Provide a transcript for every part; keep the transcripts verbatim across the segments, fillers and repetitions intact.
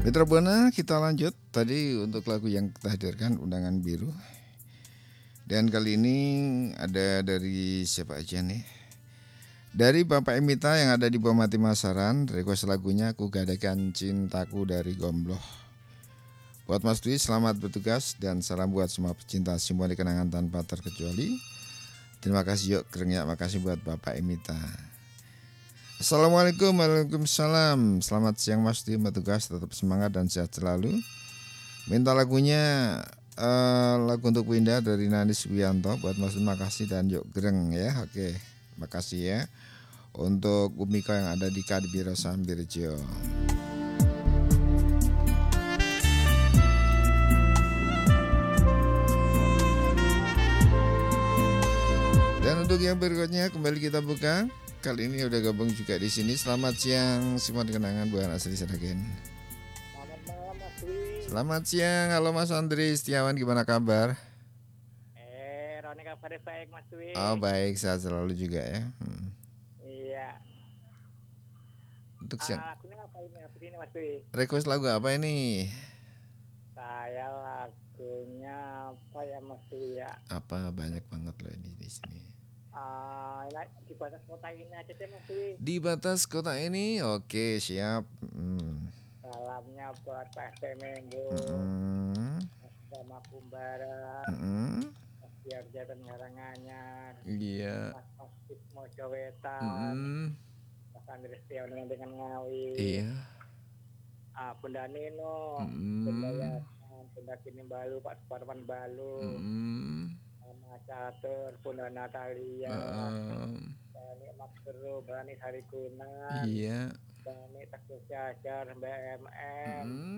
Mitra Buana, kita lanjut. Tadi untuk lagu yang kita hadirkan Undangan Biru. Dan kali ini ada dari siapa aja nih? Dari Bapak Emita yang ada di Bomati Masaran, request lagunya Ku Gadaikan Cintaku dari Gombloh. Buat Mas Dwi, selamat bertugas dan salam buat semua pecinta simbolik kenangan tanpa terkecuali. Terima kasih yuk, keren ya, makasih buat Bapak Emita. Assalamualaikum, waalaikumsalam. Selamat siang Mas Dwi, bertugas tetap semangat dan sehat selalu. Minta lagunya uh, lagu untuk Winda dari Nani Subianto. Buat Mas Dwi makasih dan yuk gereng ya. Oke, makasih ya. Untuk Umika yang ada di Kadibiro Sambirjo. Dan untuk yang berikutnya kembali kita buka. Kali ini udah gabung juga di sini. Selamat siang, Simon Kenangan Buan Asri Seragen. Selamat malam Mas Dwi. Selamat siang, halo Mas Andri Setiawan, gimana kabar? Eh, Roni kabarnya baik Mas Dwi. Oh baik, sehat selalu juga ya. Hmm. Iya. Untuk siang. Ah, lagunya apa ini Mas ini Mas Dwi? Request lagu apa ini? Saya lagunya apa ya Mas Dwi ya? Apa banyak banget loh ini di sini. Ah, uh, di batas kota ini aja deh Mas Dwi. Di batas kota ini, oke siap. Hmm. Salamnya buat Pak S T Minggu, hmm. sama Kumbara, hmm. Mas Biarja dan Haranganyar, iya. Mas Mas Ismo Jowetan, hmm. Mas Andri Setiawan dengan Ngawi, iya. Ah, Bunda Nino, hmm. Bunda Yasan, Bunda Kini Balu, Pak Suparman Balu. hmm. Catur, Bunda Natalia, um, Bani Maksuru, Bani Harikunan, iya, Bani Teguh Jajar, Mbak M M, mm.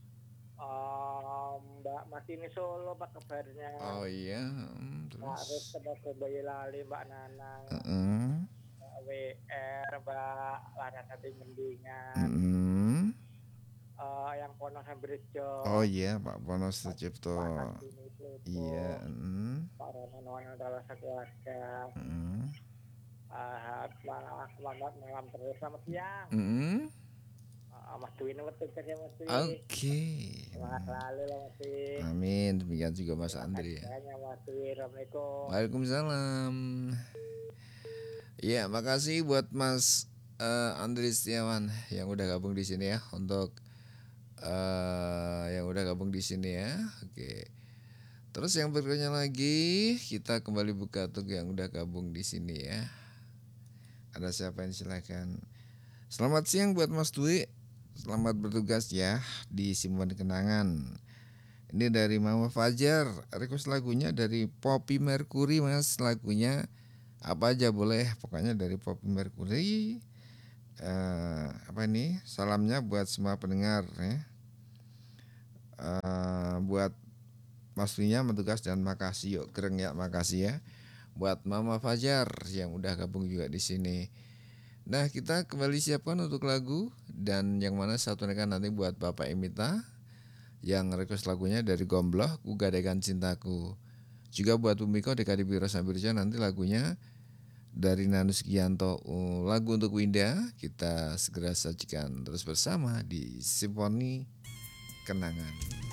um, Mbak Masini Solo, Pak kabarnya. Oh iya, mm, terus. Mbak Rus, Mbak Boyolali, Mbak Nanang, uh-uh. Mbak W R, Mbak Larasati Mendingan. Mm. Uh, yang Pono Sambirjo. Oh iya, Pak Pono Sucipto. Iya. Mm. Pak Rono Nono adalah sekeluarga. Mm. Uh, selamat malam terus, selamat siang. Mm. Uh, Mas Dwi nomor tiga ya Mas Dwi. Oke. Okay. Semangat selalu lah Mas Dwi. Amin, demikian juga Mas Andri. Ya. Mas Dwi, Assalamualaikum. Waalaikumsalam. Iya, makasih buat Mas uh, Andri Setiawan yang udah gabung di sini ya untuk Uh, yang udah gabung di sini ya. Oke. Terus yang berikutnya lagi kita kembali buka untuk yang udah gabung di sini ya. Ada siapa yang silakan. Selamat siang buat Mas Dwi. Selamat bertugas ya di Simpan Kenangan. Ini dari Mama Fajar. Request lagunya dari Poppy Mercury Mas. Lagunya apa aja boleh. Pokoknya dari Poppy Mercury. Uh, apa ini? Salamnya buat semua pendengar ya. Uh, buat Mas Dwi-nya bertugas dan makasih yuk keren ya, makasih ya buat Mama Fajar yang udah gabung juga di sini. Nah kita kembali siapkan untuk lagu dan yang mana satu kan nanti buat Bapak Emita yang request lagunya dari Gombloh Ku Gadaikan Cintaku. Juga buat Umiko di Kadibiro Sambirjo nanti lagunya dari Nanus Gianto, uh, lagu untuk Winda. Kita segera sajikan terus bersama di Simfoni Kenangan.